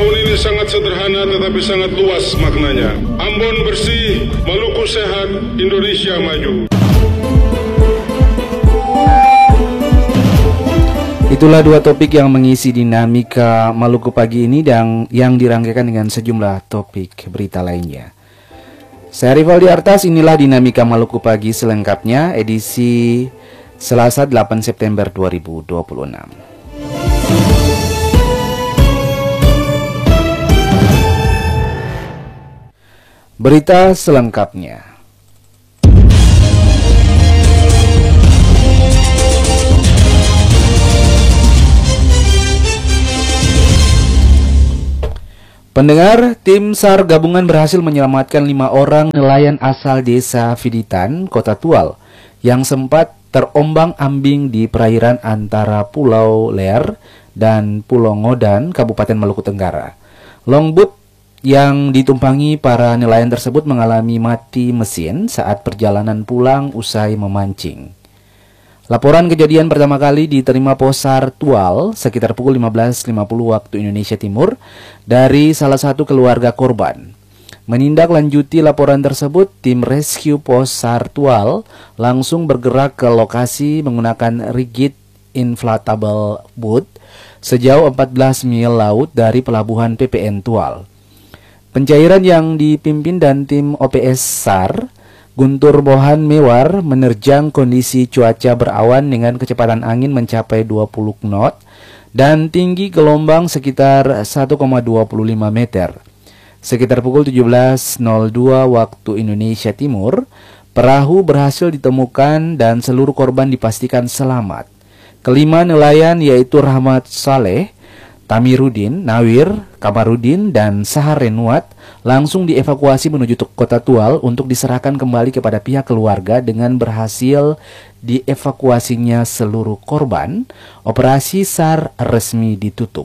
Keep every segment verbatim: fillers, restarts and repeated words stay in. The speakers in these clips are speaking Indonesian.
Tahun ini sangat sederhana tetapi sangat luas maknanya. Ambon bersih, Maluku sehat, Indonesia maju. Itulah dua topik yang mengisi dinamika Maluku pagi ini dan yang dirangkaikan dengan sejumlah topik berita lainnya. Saya Rivaldi Artas, inilah dinamika Maluku pagi selengkapnya edisi Selasa delapan September dua ribu dua puluh enam. Berita selengkapnya. Pendengar, tim SAR gabungan berhasil menyelamatkan lima orang nelayan asal desa Fiditan, Kota Tual, yang sempat terombang-ambing di perairan antara Pulau Leer dan Pulau Ngodan, Kabupaten Maluku Tenggara. Longboat yang ditumpangi para nelayan tersebut mengalami mati mesin saat perjalanan pulang usai memancing. Laporan kejadian pertama kali diterima Posar Tual sekitar pukul lima belas lima puluh waktu Indonesia Timur dari salah satu keluarga korban. Menindaklanjuti laporan tersebut, tim rescue Posar Tual langsung bergerak ke lokasi menggunakan rigid inflatable boat sejauh empat belas mil laut dari pelabuhan P P N Tual. Pencairan yang dipimpin dan tim O P S SAR Guntur Bohan Mewar menerjang kondisi cuaca berawan dengan kecepatan angin mencapai dua puluh knot dan tinggi gelombang sekitar satu koma dua lima meter. Sekitar pukul tujuh belas nol dua waktu Indonesia Timur, perahu berhasil ditemukan dan seluruh korban dipastikan selamat. Kelima nelayan yaitu Rahmat Saleh, Tamirudin, Nawir, Kamarudin, dan Sahar Renuat langsung dievakuasi menuju Kota Tual untuk diserahkan kembali kepada pihak keluarga dengan berhasil dievakuasinya seluruh korban. Operasi SAR resmi ditutup.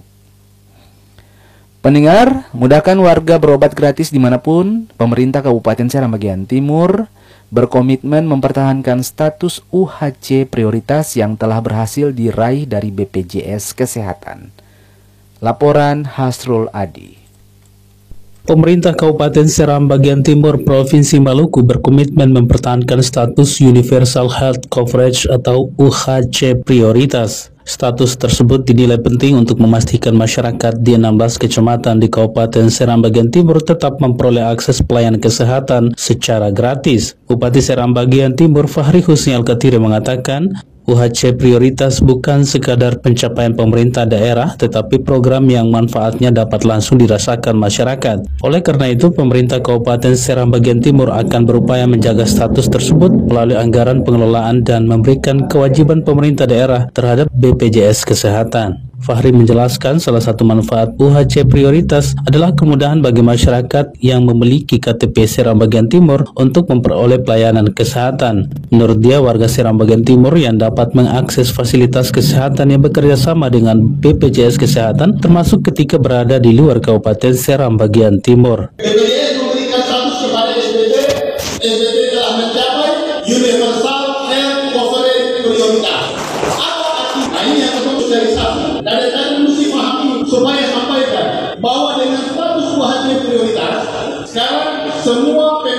Pendengar, mudahkan warga berobat gratis dimanapun. Pemerintah Kabupaten Seram bagian Timur berkomitmen mempertahankan status U H C prioritas yang telah berhasil diraih dari B P J S Kesehatan. Laporan Hasrul Adi. Pemerintah Kabupaten Seram bagian Timur Provinsi Maluku berkomitmen mempertahankan status Universal Health Coverage atau U H C prioritas. Status tersebut dinilai penting untuk memastikan masyarakat di enam belas kecamatan di Kabupaten Seram bagian Timur tetap memperoleh akses pelayanan kesehatan secara gratis. Bupati Seram bagian Timur Fahri Husni Al-Katiri mengatakan, U H C prioritas bukan sekadar pencapaian pemerintah daerah, tetapi program yang manfaatnya dapat langsung dirasakan masyarakat. Oleh karena itu, pemerintah Kabupaten Seram bagian Timur akan berupaya menjaga status tersebut melalui anggaran pengelolaan dan memberikan kewajiban pemerintah daerah terhadap B P J S Kesehatan. Fahri menjelaskan salah satu manfaat U H C prioritas adalah kemudahan bagi masyarakat yang memiliki K T P Seram bagian Timur untuk memperoleh pelayanan kesehatan. Menurut dia, warga Seram bagian Timur yang dapat mengakses fasilitas kesehatan yang bekerja sama dengan B P J S Kesehatan termasuk ketika berada di luar Kabupaten Seram bagian Timur. B P J S memberikan status kepada S B T. S B T telah mencapai Universal Health Coverage prioritas. Apa artinya? Ini yang disebut sosialisasi. Dan tadi mesti pahami supaya sampaikan bahwa dengan status U H C prioritas, sekarang semua P